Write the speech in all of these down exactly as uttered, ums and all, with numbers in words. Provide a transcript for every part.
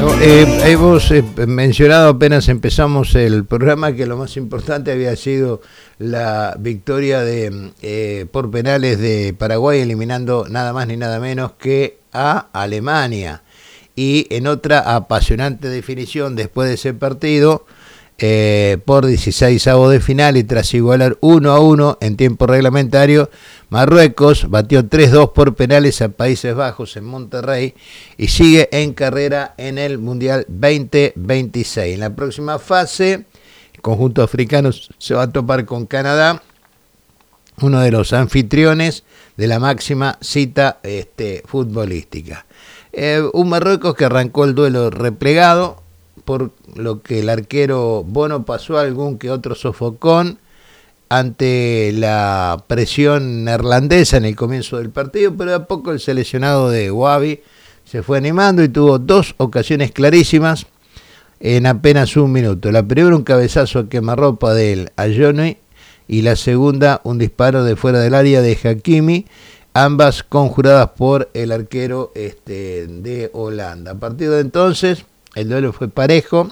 Eh, hemos eh, mencionado apenas empezamos el programa que lo más importante había sido la victoria de eh, por penales de Paraguay, eliminando nada más ni nada menos que a Alemania. Y en otra apasionante definición después de ese partido, eh, por dieciseisavos de final y tras igualar uno a uno en tiempo reglamentario, Marruecos batió tres dos por penales a Países Bajos en Monterrey y sigue en carrera en el Mundial veinte veintiséis. En la próxima fase, el conjunto africano se va a topar con Canadá, uno de los anfitriones de la máxima cita este, futbolística. Eh, un Marruecos que arrancó el duelo replegado, por lo que el arquero Bono pasó algún que otro sofocón ante la presión neerlandesa en el comienzo del partido, pero de a poco el seleccionado de Wabi se fue animando y tuvo dos ocasiones clarísimas en apenas un minuto. La primera un cabezazo a quemarropa del Ayoni y la segunda un disparo de fuera del área de Hakimi, ambas conjuradas por el arquero este, de Holanda. A partir de entonces el duelo fue parejo.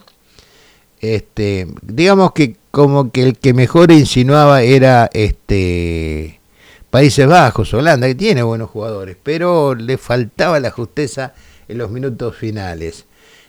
Este, digamos que como que el que mejor insinuaba era este Países Bajos, Holanda, que tiene buenos jugadores, pero le faltaba la justeza en los minutos finales.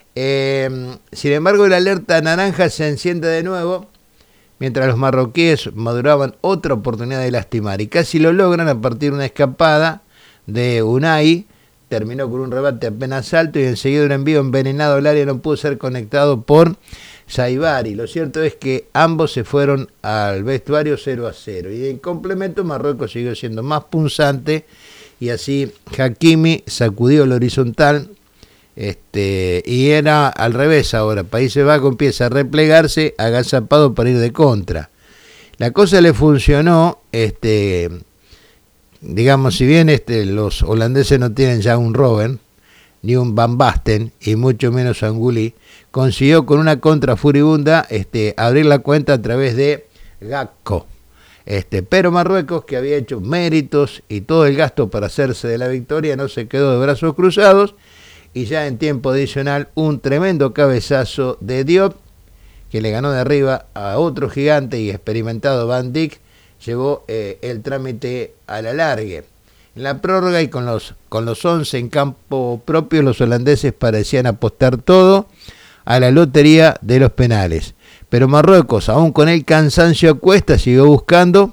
Eh, sin embargo, la alerta naranja se enciende de nuevo, mientras los marroquíes maduraban otra oportunidad de lastimar, y casi lo logran a partir de una escapada de Unai. Terminó con un rebate apenas alto y enseguida un envío envenenado al área no pudo ser conectado por Saibari. Lo cierto es que ambos se fueron al vestuario cero a cero. Y en complemento Marruecos siguió siendo más punzante y así Hakimi sacudió el horizontal. Este, y era al revés ahora. Países Bajos empieza a replegarse agazapado para ir de contra. La cosa le funcionó, este... digamos, si bien este, los holandeses no tienen ya un Robben, ni un Van Basten, y mucho menos Anguli, consiguió con una contra furibunda este, abrir la cuenta a través de Gakpo. Este, pero Marruecos, que había hecho méritos y todo el gasto para hacerse de la victoria, no se quedó de brazos cruzados, y ya en tiempo adicional un tremendo cabezazo de Diop, que le ganó de arriba a otro gigante y experimentado Van Dijk, llevó eh, el trámite a la largue. En la prórroga y con los con los once en campo propio, los holandeses parecían apostar todo a la lotería de los penales. Pero Marruecos, aún con el cansancio a cuesta, siguió buscando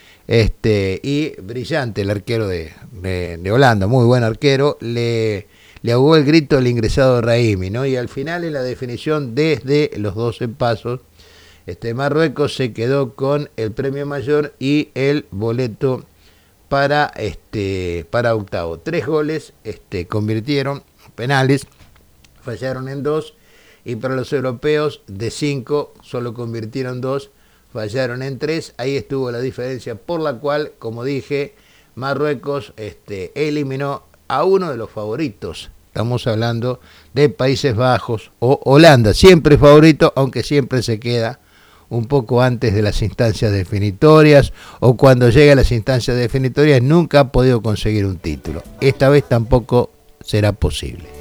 este y brillante el arquero de, de, de Holanda, muy buen arquero, le, le ahogó el grito al ingresado Raimi, ¿no? Y al final en la definición desde los doce pasos, Este, Marruecos se quedó con el premio mayor y el boleto para este para octavo. Tres goles este, convirtieron penales, fallaron en dos, y para los europeos de cinco solo convirtieron dos, fallaron en tres. Ahí estuvo la diferencia por la cual, como dije, Marruecos este, eliminó a uno de los favoritos. Estamos hablando de Países Bajos o Holanda, siempre favorito, aunque siempre se queda un poco antes de las instancias definitorias, o cuando llega a las instancias definitorias nunca ha podido conseguir un título. Esta vez tampoco será posible.